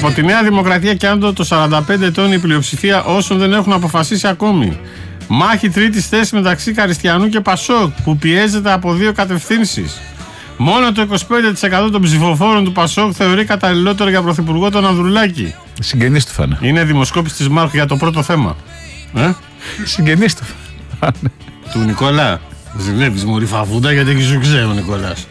Από τη Νέα Δημοκρατία και άνω το 45 ετών η πλειοψηφία όσων δεν έχουν αποφασίσει ακόμη. Μάχη τρίτης θέσης μεταξύ Καριστιανού και Πασόκ που πιέζεται από δύο κατευθύνσεις. Μόνο το 25% των ψηφοφόρων του Πασόκ θεωρεί καταλληλότερο για πρωθυπουργό τον Ανδρουλάκη. Συγγενείς του φάνε. Είναι δημοσκόπηση της ΜΑΡΚ για το πρώτο θέμα. Συγγενείς του φάνε. Του Νικόλα. Ζηλεύεις μωρή φαβούντα γιατί εκεί σου ξέρει ο Νικόλας.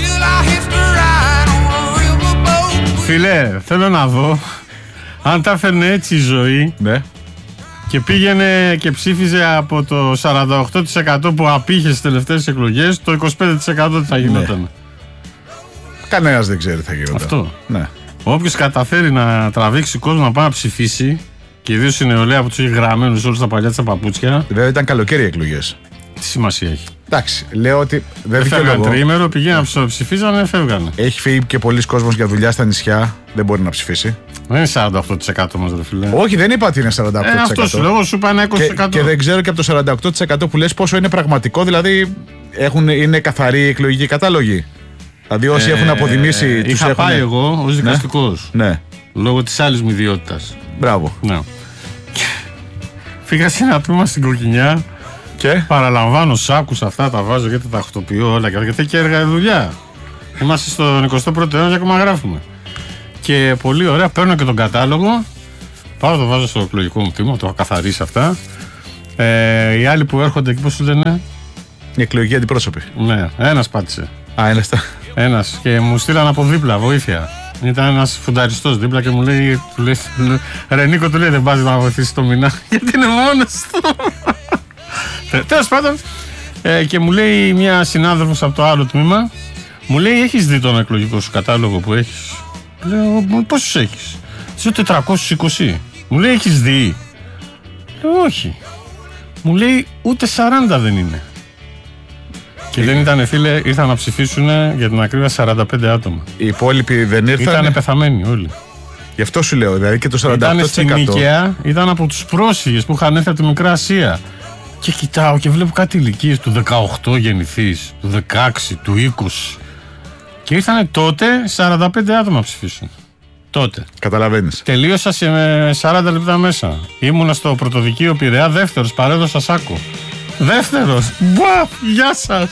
Φίλε, θέλω να δω αν τα έφερνε έτσι η ζωή. Ναι. Και πήγαινε και ψήφιζε από το 48% που απήχε στις τελευταίες εκλογές, το 25% τι θα γινόταν. Ναι. Κανένας δεν ξέρει τι θα γινόταν. Αυτό. Ναι. Όποιος καταφέρει να τραβήξει κόσμο να πάει να ψηφίσει, και ιδίως η νεολαία που τους έχει γραμμένους όλους τα παλιά της παπούτσια. Βέβαια ήταν καλοκαίρι οι εκλογές. Τι σημασία έχει. Εντάξει, λέω ότι δεν φεύγαν τριήμερο, πηγαίναν να ψηφίζανε, φεύγανε. Έχει φύγει και πολλοί κόσμος για δουλειά στα νησιά, δεν μπορεί να ψηφίσει. Δεν είναι 48% μας, ρε φίλε. Όχι, δεν είπα ότι είναι 48%. Αυτό σου λέω, σου είπα ένα 20%. Και δεν ξέρω και από το 48% που λες πόσο είναι πραγματικό, δηλαδή είναι καθαροί οι εκλογικοί κατάλογοι. Δηλαδή όσοι έχουν αποδημήσει. Είχα πάει εγώ ως δικαστικός. Ναι. Λόγω της άλλης μου ιδιότητας. Μπράβο. Ναι. Φύγα σε ένα τμήμα στην Κοκκινιά. Και παραλαμβάνω σάκους αυτά, τα βάζω γιατί τα τακτοποιώ όλα και γιατί και έργα δουλειά. Είμαστε στον 21ο αιώνα και ακόμα γράφουμε. Και πολύ ωραία, παίρνω και τον κατάλογο. Πάω, το βάζω στο εκλογικό μου τμήμα, το έχω καθαρίσει αυτά. Οι άλλοι που έρχονται εκεί, πώς σου λένε. Οι εκλογικοί αντιπρόσωποι. Ναι, ένας πάτησε. Ένας. Και μου στείλαν από δίπλα, βοήθεια. Ήταν ένας φουνταριστός δίπλα και μου λέει, ρε Νίκο, του λέει δεν πας να βοηθήσει το μηνά, γιατί είναι μόνος του. Τέλος πάντων, και μου λέει μια συνάδελφος από το άλλο τμήμα, μου λέει, έχεις δει τον εκλογικό σου κατάλογο που έχεις? Λέω, πόσους έχεις? Λέω 420. Μου λέει, έχεις δει? Λέω, όχι. Μου λέει, ούτε 40 δεν είναι. Και δεν ήταν, φίλε, ήρθαν να ψηφίσουν για την ακρίβεια 45 άτομα. Οι υπόλοιποι δεν ήρθαν. Ήτανε πεθαμένοι όλοι. Γι' αυτό σου λέω, δηλαδή και το 48%. Ήταν στην Νίκαια, ήταν από τους πρόσφυγες που είχαν έρθει από τη Μικρά Ασία. Και κοιτάω και βλέπω κάτι ηλικίες του 18 γεννηθείς, του 16, του 20. Και ήρθανε τότε 45 άτομα ψηφίσουν. Τότε. Καταλαβαίνεις. Τελείωσα σε 40 λεπτά μέσα. Ήμουνα στο πρωτοδικείο Πειραιά, δεύτερος, παρέδωσα σάκο. Δεύτερος. Μπουα, γεια σας.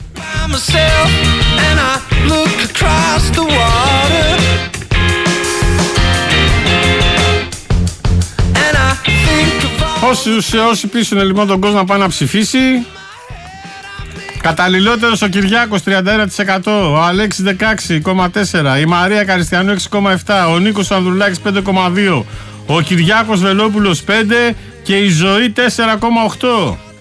Όσοι πείσουν λοιπόν τον κόσμο να πάει να ψηφίσει, καταλληλότερος ο Κυριάκος 31%, ο Αλέξης 16,4%, η Μαρία Καριστιανού 6,7%, ο Νίκος Ανδρουλάκης 5,2%, ο Κυριάκος Βελόπουλος 5% και η Ζωή 4,8%.